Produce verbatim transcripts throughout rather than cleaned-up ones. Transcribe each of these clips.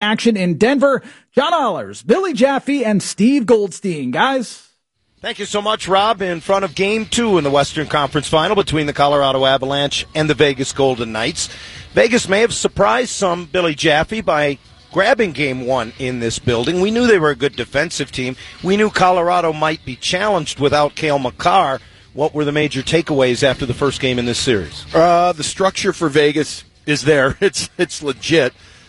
action in Denver. John Allers, Billy Jaffe, and Steve Goldstein. Guys. Thank you so much, Rob. In front of Game two in the Western Conference Final between the Colorado Avalanche and the Vegas Golden Knights. Vegas may have surprised some, Billy Jaffe, by grabbing Game one in this building. We knew they were a good defensive team. We knew Colorado might be challenged without Cale Makar. What were the major takeaways after the first game in this series? Uh, the structure for Vegas is there. It's it's legit.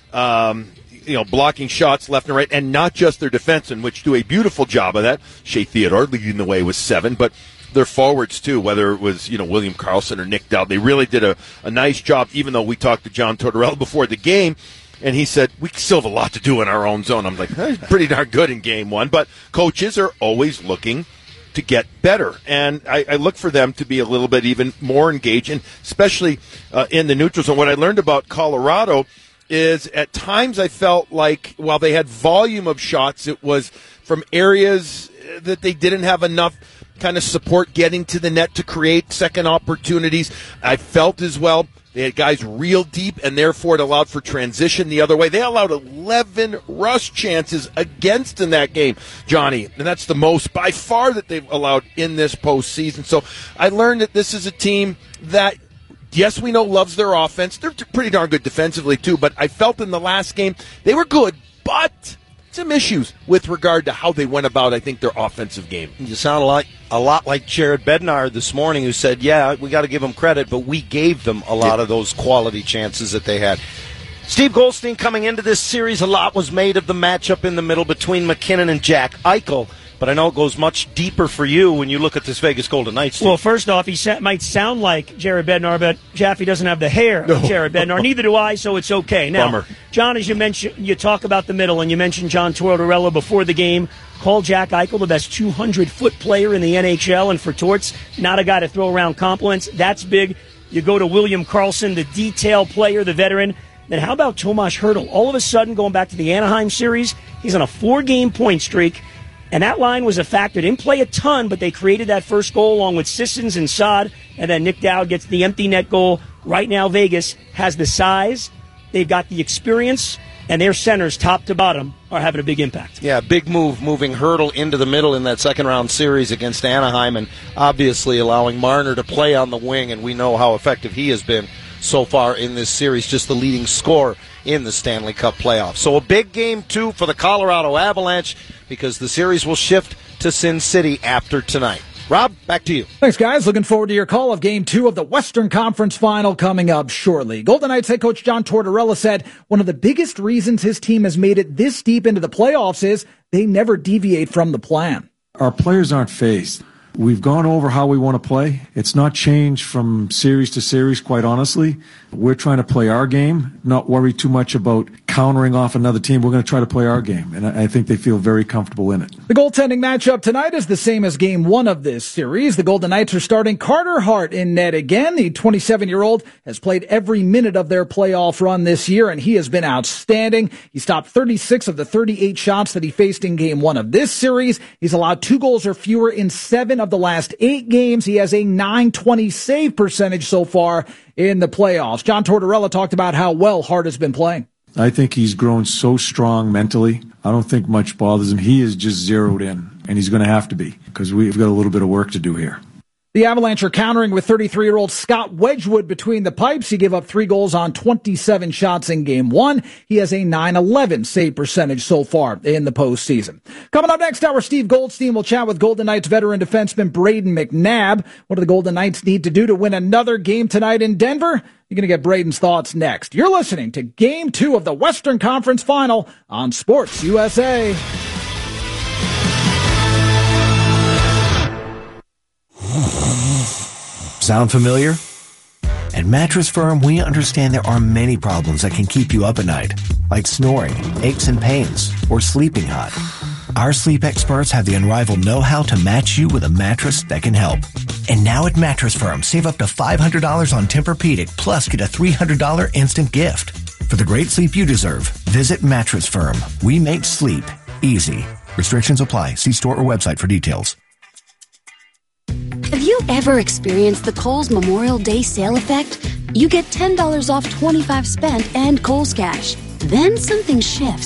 Um You know, blocking shots left and right, and not just their defensemen, which do a beautiful job of that. Shea Theodore leading the way with seven, but their forwards too, whether it was, you know, William Karlsson or Nick Dowd, they really did a, a nice job, even though we talked to John Tortorella before the game, and he said, we still have a lot to do in our own zone. I'm like, eh, pretty darn good in game one, but coaches are always looking to get better, and I, I look for them to be a little bit even more engaged, and especially uh, in the neutral zone. What I learned about Colorado is at times I felt like while they had volume of shots, it was from areas that they didn't have enough kind of support getting to the net to create second opportunities. I felt as well they had guys real deep, and therefore it allowed for transition the other way. They allowed eleven rush chances against in that game, Johnny, and that's the most by far that they've allowed in this postseason. So I learned that this is a team that, yes, we know loves their offense. They're pretty darn good defensively, too. But I felt in the last game they were good, but some issues with regard to how they went about, I think, their offensive game. You sound a lot, a lot like Jared Bednar this morning, who said, yeah, we got to give them credit, but we gave them a lot yeah. of those quality chances that they had. Steve Goldstein, coming into this series, a lot was made of the matchup in the middle between McKinnon and Jack Eichel. But I know it goes much deeper for you when you look at this Vegas Golden Knights team. Well, first off, he sa- might sound like Jared Bednar, but Jaffe doesn't have the hair no. of Jared Bednar. Neither do I, so it's okay. Now, Bummer. John, as you mentioned, you talk about the middle, and you mentioned John Tortorella before the game. Called Jack Eichel the best two hundred foot player in the N H L, and for Torts, not a guy to throw around compliments. That's big. You go to William Karlsson, the detail player, the veteran. Then how about Tomas Hertl? All of a sudden, going back to the Anaheim series, he's on a four-game point streak. And that line was a factor. Didn't play a ton, but they created that first goal along with Sissons and Saad. And then Nick Dowd gets the empty net goal. Right now, Vegas has the size. They've got the experience. And their centers, top to bottom, are having a big impact. Yeah, big move moving Hertl into the middle in that second-round series against Anaheim, and obviously allowing Marner to play on the wing. And we know how effective he has been so far in this series, just the leading scorer in the Stanley Cup playoffs. So a big game, too, for the Colorado Avalanche, because the series will shift to Sin City after tonight. Rob, back to you. Thanks, guys. Looking forward to your call of Game two of the Western Conference Final coming up shortly. Golden Knights head coach John Tortorella said one of the biggest reasons his team has made it this deep into the playoffs is they never deviate from the plan. Our players aren't phased. We've gone over how we want to play. It's not changed from series to series, quite honestly. We're trying to play our game, not worry too much about countering off another team. We're going to try to play our game, and I think they feel very comfortable in it. The goaltending matchup tonight is the same as game one of this series. The Golden Knights are starting Carter Hart in net again. The twenty-seven-year-old has played every minute of their playoff run this year, and he has been outstanding. He stopped thirty-six of the thirty-eight shots that he faced in game one of this series. He's allowed two goals or fewer in seven of the last eight games. He has a nine twenty save percentage so far in the playoffs. John Tortorella talked about how well Hart has been playing. I think he's grown so strong mentally. I don't think much bothers him. He is just zeroed in, and he's going to have to be, because we've got a little bit of work to do here. The Avalanche are countering with thirty-three-year-old Scott Wedgwood between the pipes. He gave up three goals on twenty-seven shots in game one. He has a nine eleven save percentage so far in the postseason. Coming up next hour, Steve Goldstein will chat with Golden Knights veteran defenseman Brayden McNabb. What do the Golden Knights need to do to win another game tonight in Denver? You're going to get Brayden's thoughts next. You're listening to Game two of the Western Conference Final on Sports U S A. Sound familiar? At Mattress Firm, we understand there are many problems that can keep you up at night, like snoring, aches and pains, or sleeping hot. Our sleep experts have the unrivaled know-how to match you with a mattress that can help. And now at Mattress Firm, save up to five hundred dollars on Tempur-Pedic, plus get a three hundred dollars instant gift. For the great sleep you deserve, visit Mattress Firm. We make sleep easy. Restrictions apply. See store or website for details. Have you ever experienced the Kohl's Memorial Day sale effect? You get ten dollars off twenty-five spent and Kohl's Cash. Then something shifts.